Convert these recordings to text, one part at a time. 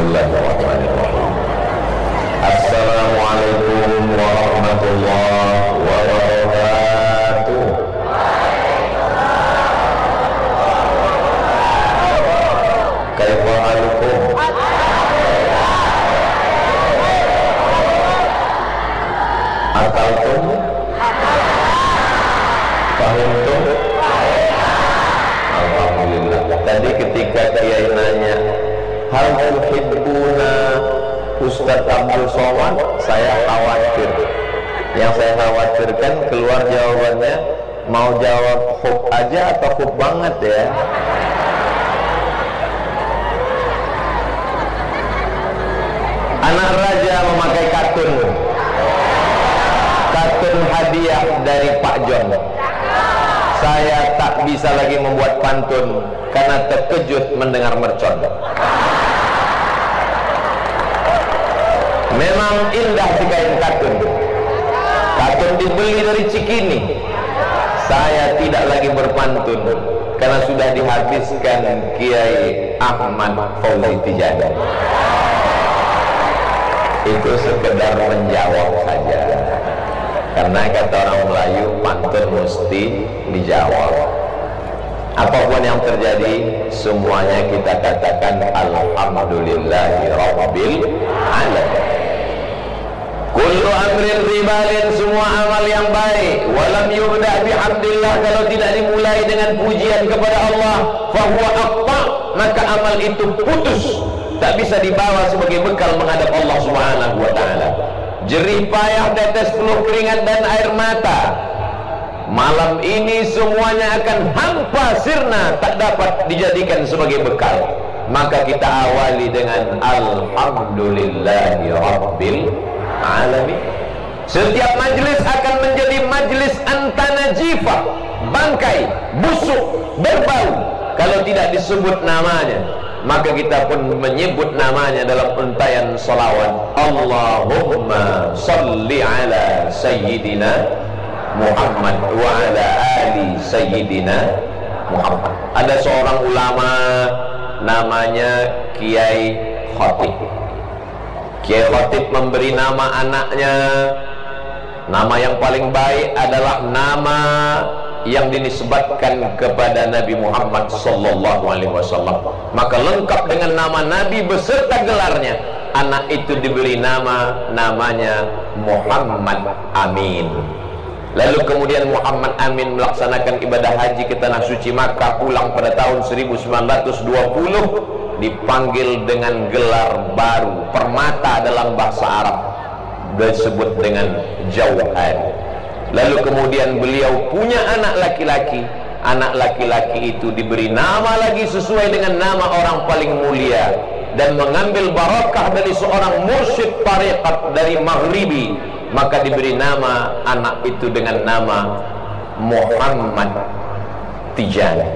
Bismillahirrahmanirrahim. Assalamualaikum warahmatullahi wabarakatuh. Kaifa halukum? Akaltum? Fahimtum? Alhamdulillah. Tadi ketika Kiai nanya, hal tuhibbuna Ustaz Abdul Somad, saya khawatir. Yang saya khawatirkan keluar jawabannya mau jawab hub aja atau hub banget ya. Anak raja memakai katun hadiah dari Pak John. Saya tak bisa lagi membuat pantun karena terkejut mendengar mercon. Memang indah si kain katun. Katun dibeli dari Cikini. Saya tidak lagi berpantun karena sudah dihabiskan Kiai Ahmad Fauzi Tijani. Itu sekedar menjawab saja. Karena kata orang Melayu, pantun mesti dijawab. Apapun yang terjadi, semuanya kita katakan alhamdulillahi rabbil alamin. Kullu amrin ribalin, semua amal yang baik, walam yubda bihamdillah, kalau tidak dimulai dengan pujian kepada Allah, fahuwa aqta, maka amal itu putus, tak bisa dibawa sebagai bekal menghadap Allah Subhanahu wa taala. Jerih payah, tetes peluh keringat dan air mata, malam ini semuanya akan hampa sirna, tak dapat dijadikan sebagai bekal. Maka kita awali dengan alhamdulillahi rabbil alamin. Setiap majlis akan menjadi majlis antanajifah, bangkai, busuk, berbau kalau tidak disebut namanya. Maka kita pun menyebut namanya dalam untayan salawat. Allahumma salli ala sayyidina Muhammad wa ala ali sayyidina Muhammad. Ada seorang ulama namanya Kiai Khotib. Kiai Khotib memberi nama anaknya, nama yang paling baik adalah nama yang dinisbatkan kepada Nabi Muhammad sallallahu alaihi wasallam. Maka lengkap dengan nama Nabi beserta gelarnya. Anak itu diberi namanya Muhammad Amin. Lalu kemudian Muhammad Amin melaksanakan ibadah haji ke tanah suci Makkah, pulang pada tahun 1920, dipanggil dengan gelar baru, permata dalam bahasa Arab, disebut dengan Jauhari. Lalu kemudian beliau punya anak laki-laki. Anak laki-laki itu diberi nama lagi sesuai dengan nama orang paling mulia, dan mengambil barakah dari seorang mursyid tarekat dari Maghribi. Maka diberi nama anak itu dengan nama Muhammad Tijani.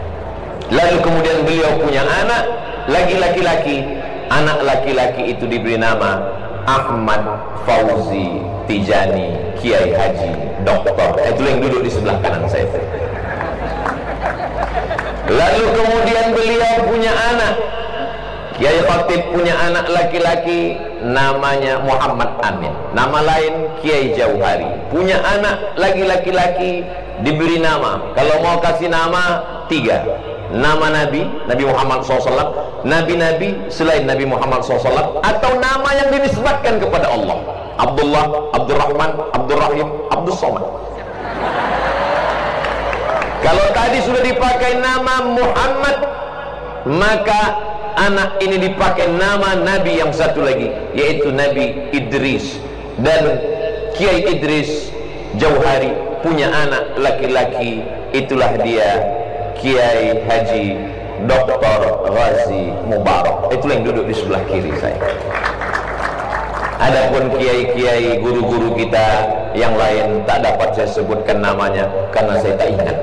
Lalu kemudian beliau punya anak lagi laki-laki. Anak laki-laki itu diberi nama Ahmad Fauzi Tijani Kiai Haji Doktor. Itu yang duduk di sebelah kanan saya. Lalu kemudian beliau punya anak, Kiai Khatib punya anak laki-laki namanya Muhammad Amin. Nama lain Kiai Jauhari. Punya anak lagi laki-laki diberi nama, kalau mau kasih nama 3. Nama Nabi Muhammad SAW, Nabi-Nabi selain Nabi Muhammad SAW, atau nama yang dinisbatkan kepada Allah. Abdullah, Abdurrahman, Abdurrahim, Abdus Somad. Kalau tadi sudah dipakai nama Muhammad, maka anak ini dipakai nama Nabi yang satu lagi, yaitu Nabi Idris. Dan Kiai Idris Jauhari punya anak laki-laki, itulah dia Kiai Haji Dr. Ghazi Mubarak. Itulah yang duduk di sebelah kiri saya. Adapun kiai-kiai guru-guru kita yang lain tak dapat saya sebutkan namanya karena saya tak ingat.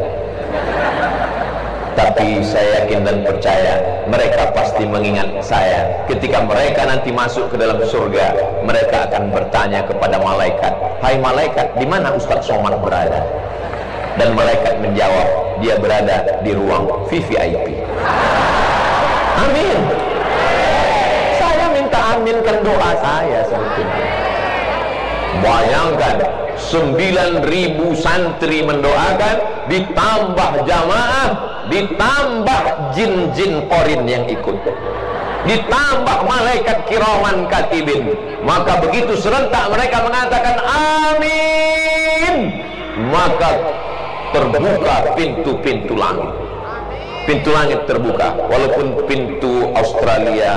Tapi saya yakin dan percaya mereka pasti mengingat saya. Ketika mereka nanti masuk ke dalam surga, mereka akan bertanya kepada malaikat, "Hai malaikat, di mana Ustaz Somad berada?" Dan malaikat menjawab, dia berada di ruang VVIP. Amin. Saya aminkan doa saya sebetulnya. Bayangkan 9.000 santri mendoakan, ditambah jamaah, ditambah jin-jin korin yang ikut, ditambah malaikat kiraman katibin. Maka begitu serentak mereka mengatakan amin, maka terbuka pintu-pintu langit. Pintu langit terbuka, walaupun pintu Australia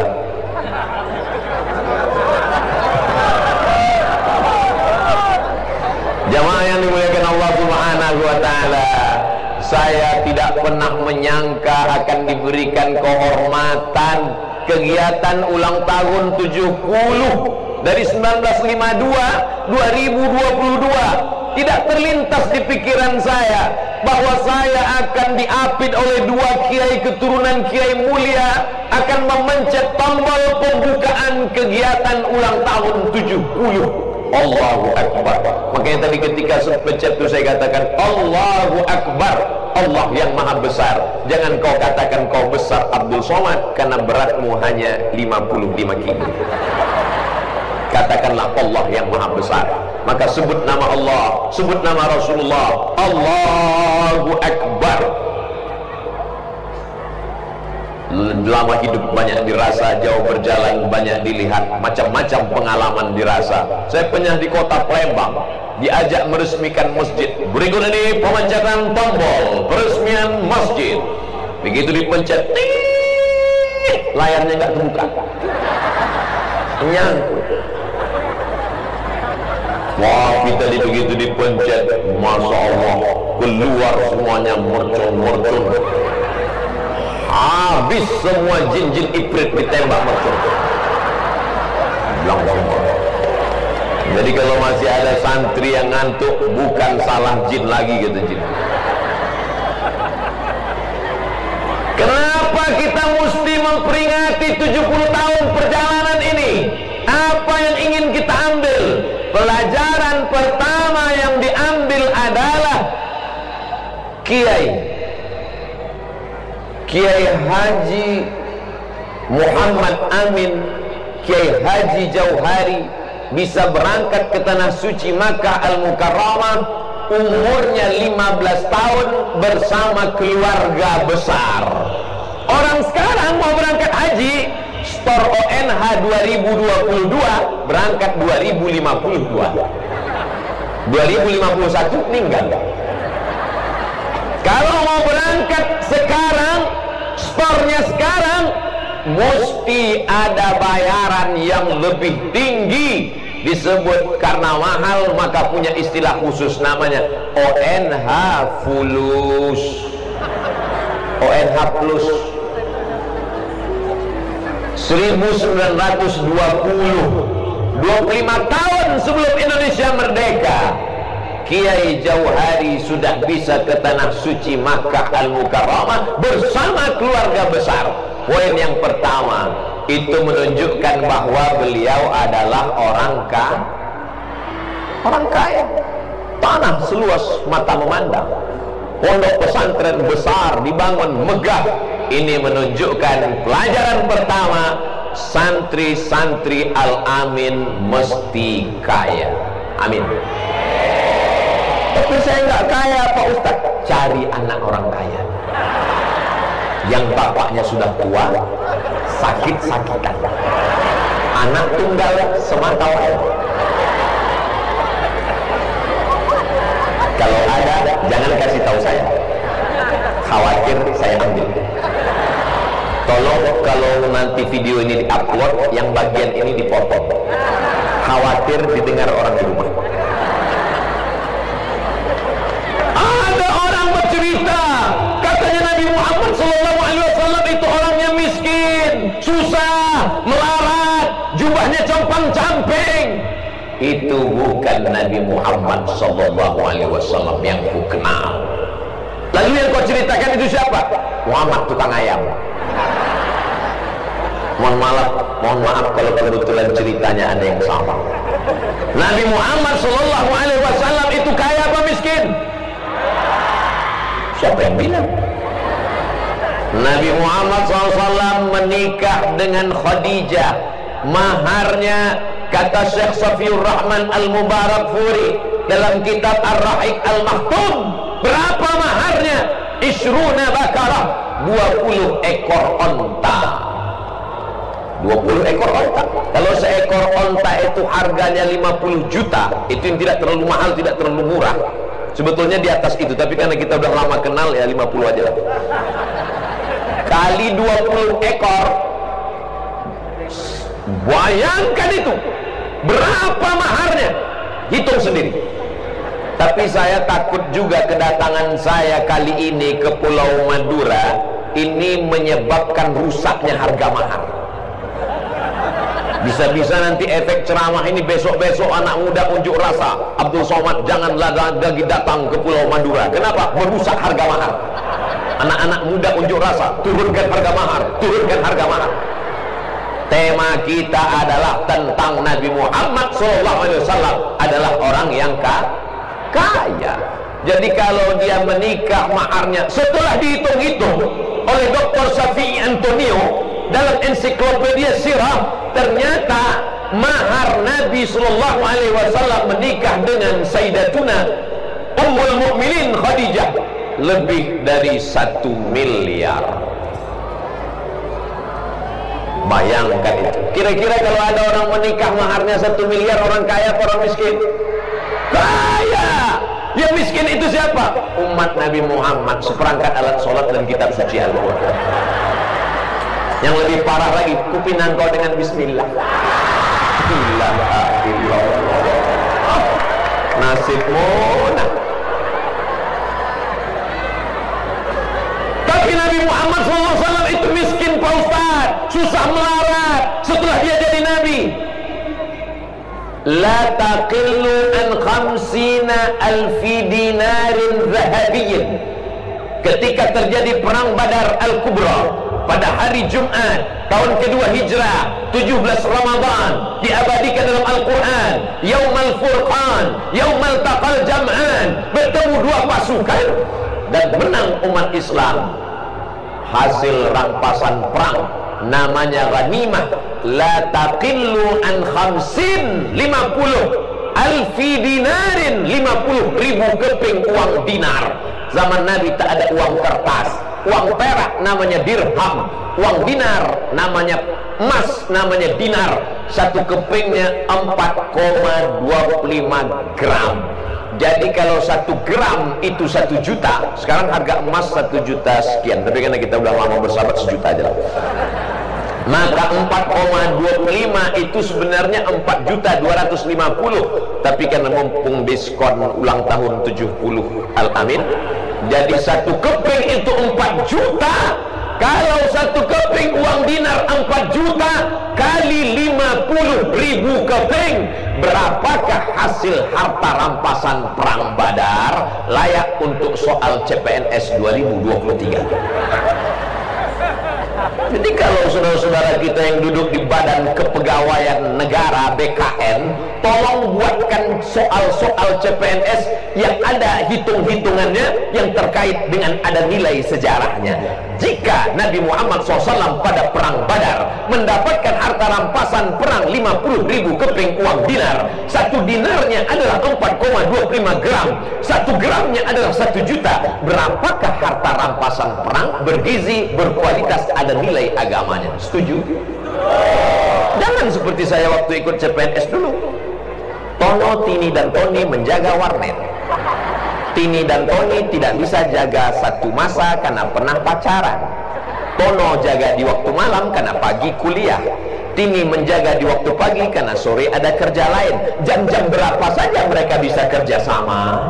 jamaah yang dimuliakan Allah Subhanahu wa ta'ala, saya tidak pernah menyangka akan diberikan kehormatan kegiatan ulang tahun 70 dari 1952 2022. Tidak terlintas di pikiran saya bahwa saya akan diapit oleh dua kiai keturunan kiai mulia akan memencet tombol pembukaan kegiatan ulang tahun 70. Allahu Akbar. Makanya tadi ketika pencet itu saya katakan Allahu Akbar, Allah yang maha besar. Jangan kau katakan kau besar Abdul Somad, karena beratmu hanya 55 kilo. Katakanlah Allah yang maha besar. Maka sebut nama Allah, sebut nama Rasulullah, Allahu Akbar. Lama hidup banyak dirasa, jauh berjalan banyak dilihat, macam-macam pengalaman dirasa. Saya pernah di kota Palembang, diajak meresmikan masjid. Berikut ini pemencatan tombol peresmian masjid. Begitu dipencet, layarnya nggak terbuka, nyangkut. Wah, kita begitu dipencet, Masya Allah, keluar semuanya mercon-mercon. Habis semua jin-jin ifrit ditembak mercon. Jadi kalau masih ada santri yang ngantuk, bukan salah jin lagi, kata jin. Kenapa kita mesti memperingati 70 tahun perjalanan ini? Apa yang ingin kita ambil? Pelajaran pertama yang diambil adalah Kiai Haji Muhammad Amin, Kiai Haji Jauhari bisa berangkat ke tanah suci Makkah Al-Mukarramah umurnya 15 tahun bersama keluarga besar. Orang sekarang mau berangkat haji, store ONH 2022 berangkat 2052, 2051 meninggal. Kalau mau berangkat sekarang, store-nya sekarang mesti ada bayaran yang lebih tinggi, disebut karena mahal maka punya istilah khusus namanya ONH Fulus, ONH Plus. 1920, 25 tahun sebelum Indonesia merdeka, Kiai Jauhari sudah bisa ke tanah suci Makkah Al-Mukarramah bersama keluarga besar. Poin yang pertama, itu menunjukkan bahwa beliau adalah orang kaya. Tanah seluas mata memandang, pondok pesantren besar dibangun megah. Ini menunjukkan pelajaran pertama, santri-santri Al-Amin mesti kaya. Amin. Tapi saya nggak kaya Pak Ustaz. Cari anak orang kaya yang bapaknya sudah tua, sakit-sakitan, anak tunggal semata wayang. Kalau ada, jangan kasih tahu saya, khawatir saya ambil. Tolong kalau nanti video ini diupload, yang bagian ini dipotong, khawatir didengar orang di rumah. Ada orang bercerita, katanya Nabi Muhammad SAW itu orangnya miskin, susah, melarat, jubahnya compang-camping. Itu bukan Nabi Muhammad SAW yang ku kenal. Lalu yang kau ceritakan itu siapa? Muhammad tukang ayam. Mohon maaf kalau kebetulan ceritanya ada yang sama. Nabi Muhammad SAW itu kaya apa miskin? Siapa yang bilang? Nabi Muhammad SAW menikah dengan Khadijah maharnya, kata Syekh Safiur Rahman Al-Mubarakfuri dalam kitab Ar-Rahiq Al-Mahtum, berapa maharnya? Ishruna bakarah, 20 ekor onta. 20 ekor onta. Kalau seekor onta itu harganya 50 juta, itu yang tidak terlalu mahal, tidak terlalu murah. Sebetulnya di atas itu, tapi karena kita udah lama kenal, ya 50 aja lah. Kali 20 ekor, bayangkan itu berapa maharnya, hitung sendiri. Tapi saya takut juga kedatangan saya kali ini ke Pulau Madura ini menyebabkan rusaknya harga mahar. Bisa-bisa nanti efek ceramah ini besok-besok anak muda unjuk rasa, Abdul Somad janganlah lagi datang ke Pulau Madura. Kenapa? Merusak harga mahar. Anak-anak muda unjuk rasa, turunkan harga mahar, turunkan harga mahar. Tema kita adalah tentang Nabi Muhammad SAW adalah orang yang kaya. Jadi kalau dia menikah maharnya, setelah dihitung-hitung oleh Dr. Syafi'i Antonio dalam ensiklopedia sirah, ternyata mahar Nabi SAW menikah dengan Sayyidatuna Ummul Mukminin Khadijah lebih dari 1 miliar. Bayangkan itu. Kira-kira kalau ada orang menikah maharnya 1 miliar, orang kaya atau orang miskin? Kaya. Yang miskin itu siapa? Umat Nabi Muhammad, seperangkat alat sholat dan kitab suci Al-Quran. Yang lebih parah lagi, kupinang kau dengan bismillah. Nasibmu nah. Tapi Nabi Muhammad SAW itu miskin, Pak Ustaz, susah melarat setelah dia jadi Nabi. La taqillu an 50 alfi dinarin zahabiyyin. Ketika terjadi perang Badar Al-Kubra pada hari Jumat tahun kedua Hijrah 17 Ramadan, diabadikan dalam Al-Quran, Yaumal Furqan, Yaumal Taqal Jam'an, bertemu dua pasukan dan menang umat Islam. Hasil rampasan perang namanya ghanimah. La taqillu an 50 alfi dinarin, 50.000 keping uang dinar. Zaman Nabi tak ada uang kertas. Uang perak namanya dirham, uang dinar namanya emas, namanya dinar. Satu kepingnya 4,25 gram. Jadi kalau 1 gram itu 1 juta. Sekarang harga emas 1 juta sekian, tapi karena kita udah lama bersahabat, 1 juta aja lah. Maka 4,25 itu sebenarnya 4.250.000. Tapi karena mumpung diskon ulang tahun 70 Al-Amin, jadi 1 keping itu 4 juta. Kalau 1 keping uang dinar 4 juta kali 50.000 keping, berapakah hasil harta rampasan perang Badar? Layak untuk soal CPNS 2023. Jadi kalau saudara-saudara kita yang duduk di Badan Kepegawaian Negara BKN, tolong buatkan soal-soal CPNS yang ada hitung-hitungannya, yang terkait dengan ada nilai sejarahnya. Jika Nabi Muhammad SAW pada perang Badar mendapatkan harta rampasan perang 50.000 keping uang dinar, 1 dinarnya adalah 4,25 gram, 1 gramnya adalah 1 juta. Berapakah harta rampasan perang bergizi, berkualitas, ada nilai agamanya? Setuju? Jangan seperti saya waktu ikut CPNS dulu. Tono, Tini, dan Tony menjaga warnet. Tini dan Tony tidak bisa jaga satu masa karena pernah pacaran. Tono jaga di waktu malam karena pagi kuliah. Tini menjaga di waktu pagi karena sore ada kerja lain. Jam-jam berapa saja mereka bisa kerja sama?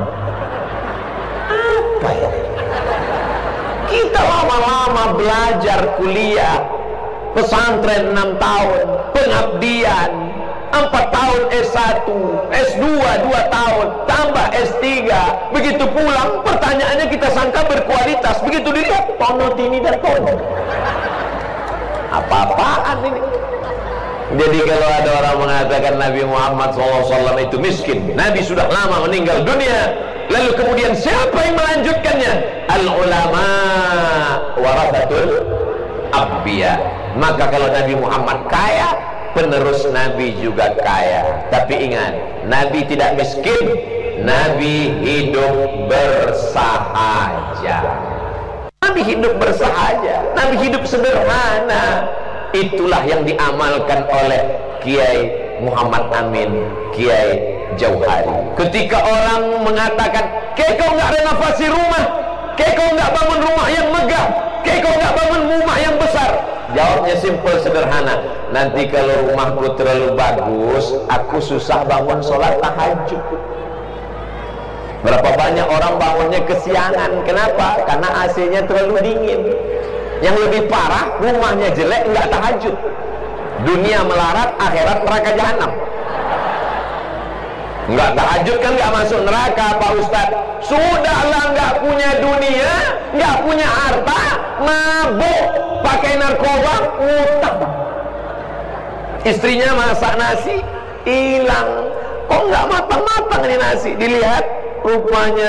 Apa ya? Kita lama-lama belajar kuliah, pesantren 6 tahun, pengabdian 4 tahun S1, S2 2 tahun, tambah S3. Begitu pulang, pertanyaannya kita sangka berkualitas. Begitu dilihat, Tono, Tini, dan Tony. Apa-apaan ini? Jadi kalau ada orang mengatakan Nabi Muhammad SAW itu miskin, Nabi sudah lama meninggal dunia, lalu kemudian siapa yang melanjutkannya? Al-ulama warathatul anbiya. Maka kalau Nabi Muhammad kaya, penerus Nabi juga kaya. Tapi ingat, Nabi tidak miskin, Nabi hidup bersahaja. Nabi hidup bersahaja, Nabi hidup sederhana. Itulah yang diamalkan oleh Kiai Muhammad Amin, Kiai Jauhari. Ketika orang mengatakan, "Kiai, kau nggak renovasi rumah, Kiai, kau nggak bangun rumah yang megah, Kiai, kau nggak bangun rumah yang besar?" Jawabnya simpel sederhana, "Nanti kalau rumahku terlalu bagus, aku susah bangun sholat tahajud." Berapa banyak orang bangunnya kesiangan. Kenapa? Karena AC-nya terlalu dingin. Yang lebih parah, rumahnya jelek, nggak tahajud. Dunia melarat, akhirat neraka jahanam. Nggak tahajud kan nggak masuk neraka, Pak Ustadz. Sudahlah nggak punya dunia, nggak punya harta, mabuk, pakai narkoba, utang. Istrinya masak nasi, hilang. Kok nggak matang-matang ini nasi? Dilihat, rupanya